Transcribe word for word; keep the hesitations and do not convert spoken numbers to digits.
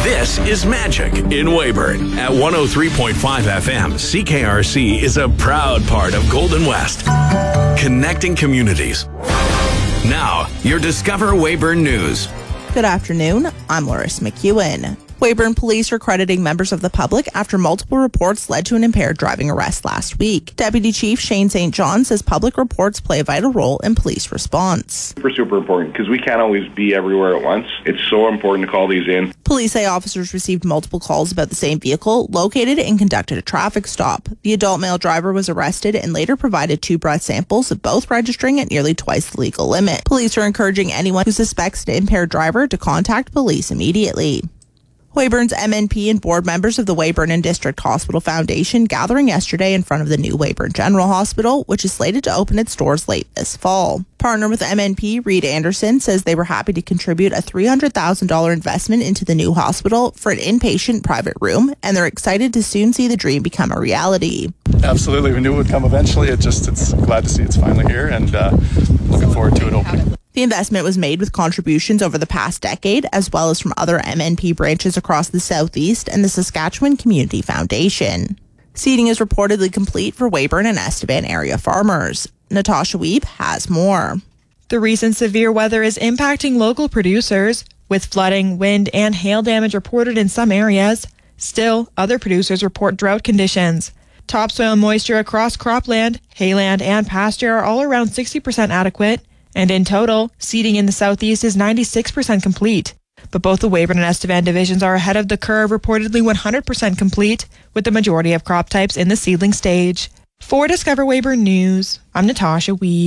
This is Magic in Weyburn. At one oh three point five F M, C K R C is a proud part of Golden West, connecting communities. Now, your Discover Weyburn News. Good afternoon, I'm Loris McEwen. Weyburn police are crediting members of the public after multiple reports led to an impaired driving arrest last week. Deputy Chief Shane Saint John says public reports play a vital role in police response. Super, super important because we can't always be everywhere at once. It's so important to call these in. Police say officers received multiple calls about the same vehicle, located and conducted a traffic stop. The adult male driver was arrested and later provided two breath samples, both registering at nearly twice the legal limit. Police are encouraging anyone who suspects an impaired driver to contact police immediately. Weyburn's M N P and board members of the Weyburn and District Hospital Foundation gathering yesterday in front of the new Weyburn General Hospital, which is slated to open its doors late this fall. Partner with M N P, Reed Anderson, says they were happy to contribute a three hundred thousand dollars investment into the new hospital for an inpatient private room, and they're excited to soon see the dream become a reality. Absolutely. We knew it would come eventually. It just, it's glad to see it's finally here, and uh, looking forward to it opening. The investment was made with contributions over the past decade, as well as from other M N P branches across the Southeast and the Saskatchewan Community Foundation. Seeding is reportedly complete for Weyburn and Estevan area farmers. Natasha Weeb has more. The recent severe weather is impacting local producers, with flooding, wind, and hail damage reported in some areas. Still, other producers report drought conditions. Topsoil moisture across cropland, hayland, and pasture are all around sixty percent adequate. And in total, seeding in the southeast is ninety-six percent complete. But both the Weyburn and Estevan divisions are ahead of the curve, reportedly one hundred percent complete, with the majority of crop types in the seedling stage. For Discover Weyburn News, I'm Natasha Weed.